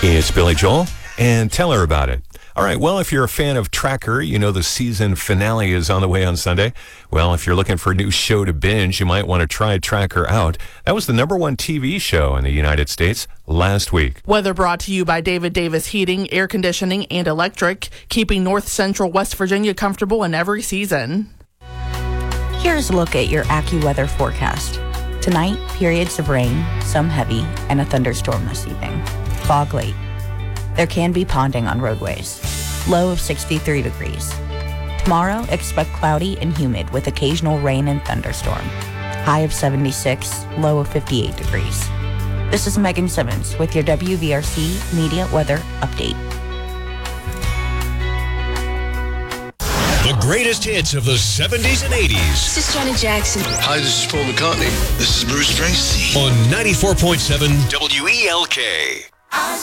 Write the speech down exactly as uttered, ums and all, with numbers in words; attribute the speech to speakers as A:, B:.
A: It's Billy Joel, and tell her about it. All right, well, if you're a fan of Tracker, you know the season finale is on the way on Sunday. Well, if you're looking for a new show to binge, you might want to try Tracker out. That was the number one T V show in the United States last week.
B: Weather brought to you by David Davis Heating, Air Conditioning, and Electric, keeping North Central West Virginia comfortable in every season.
C: Here's a look at your AccuWeather forecast. Tonight, periods of rain, some heavy, and a thunderstorm this evening. Fog late. There can be ponding on roadways. Low of sixty-three degrees. Tomorrow, expect cloudy and humid with occasional rain and thunderstorm. High of seventy-six, low of fifty-eight degrees. This is Megan Simmons with your W V R C Media Weather Update.
D: The greatest hits of the seventies and eighties.
E: This is Janet Jackson.
F: Hi, this is Paul McCartney. This is Bruce Springsteen.
D: On ninety-four point seven W E L K.